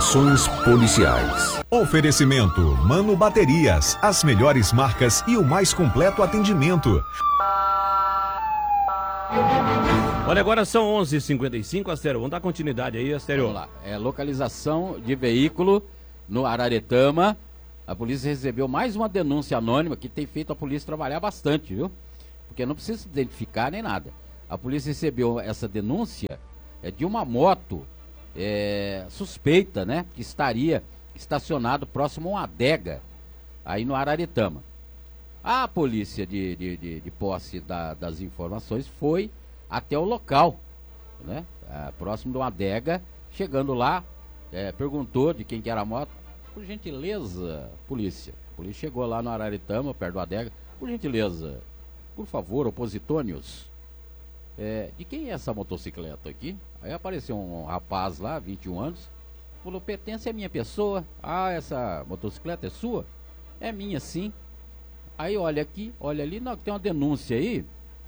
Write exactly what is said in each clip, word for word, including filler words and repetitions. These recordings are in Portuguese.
Informações policiais. Oferecimento Mano Baterias, as melhores marcas e o mais completo atendimento. Olha, agora são onze e cinquenta e cinco, Astério. Vamos dar continuidade aí, Astério. Vamos lá. É localização de veículo no Araretama. A polícia recebeu mais uma denúncia anônima que tem feito a polícia trabalhar bastante, viu? Porque não precisa identificar nem nada. A polícia recebeu essa denúncia é, de uma moto é, suspeita, né? Que estaria estacionado próximo a uma adega aí no Araretama. A polícia de, de, de, de posse da, das informações foi até o local, né? É, próximo de uma adega. Chegando lá, é, perguntou de quem que era a moto. Por gentileza, polícia. A polícia chegou lá no Araretama, perto da adega. Por gentileza, por favor, opositônios, é, de quem é essa motocicleta aqui? Aí apareceu um rapaz lá, vinte e um anos, falou, pertence à minha pessoa. Ah, essa motocicleta é sua? É minha, sim. Aí olha aqui, olha ali, não, tem uma denúncia aí,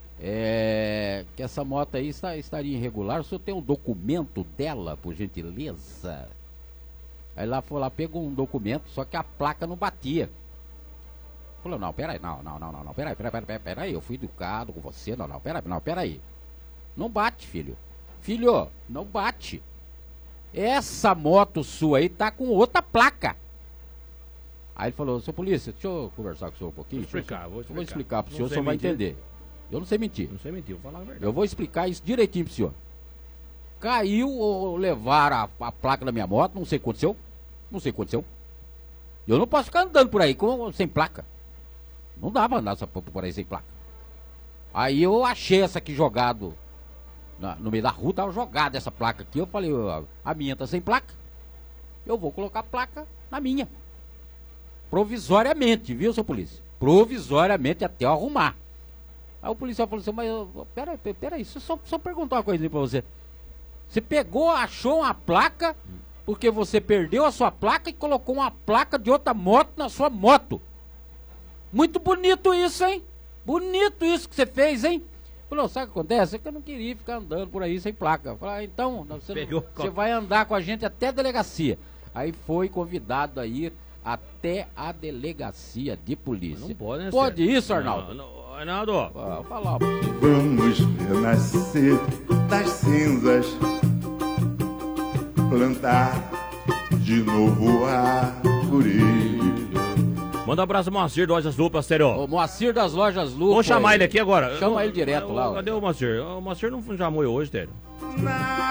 é, que essa moto aí está, estaria irregular. O senhor tem um documento dela, por gentileza? Aí lá foi lá, pegou um documento, só que a placa não batia. Falou, não, peraí, não, não, não, não, não, peraí, peraí, peraí, peraí, eu fui educado com você, não, não, peraí, não, peraí. Não bate, filho. Filho, não bate. Essa moto sua aí tá com outra placa. Aí ele falou, seu polícia, deixa eu conversar com o senhor um pouquinho. Vou explicar, vou explicar. Eu vou explicar pro senhor, o sei senhor vai mentir. entender. Eu não sei mentir. Não sei mentir, vou falar a verdade. Eu vou explicar isso direitinho pro senhor. Caiu ou levaram a, a placa da minha moto, não sei o que aconteceu. Não sei o que aconteceu. Eu não posso ficar andando por aí com, sem placa. Não dá pra andar por aí sem placa. Aí eu achei essa aqui jogado na, no meio da rua, tava jogada essa placa aqui. Eu falei, a minha tá sem placa. Eu vou colocar a placa na minha. Provisoriamente, viu, seu polícia? Provisoriamente até eu arrumar. Aí o policial falou assim, mas peraí, peraí, só, só perguntar uma coisa pra você. Você pegou, achou uma placa, porque você perdeu a sua placa e colocou uma placa de outra moto na sua moto. Muito bonito isso, hein? Bonito isso que você fez, hein? Falou, sabe o que acontece? É que eu não queria ficar andando por aí sem placa. Falei, ah, então, você, não, você vai andar com a gente até a delegacia. Aí foi convidado a ir até a delegacia de polícia. Não pode, né, pode Sérgio? isso, Arnaldo? Não, não, Arnaldo. Ah, vou falar pra você. Vamos renascer das cinzas, plantar de novo a árvore. Manda um abraço pro Moacir do Lojas Lupa, Astério. O Moacir das Lojas Lupa. Vamos chamar ele aqui agora. Chama ele direto lá. Cadê o Moacir? O Moacir não chamou eu hoje, Astério.